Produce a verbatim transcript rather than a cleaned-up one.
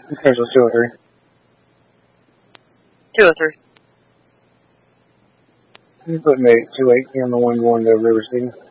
Okay, so it's two oh three. two oh three. You put me at two eighty on the one going to River City.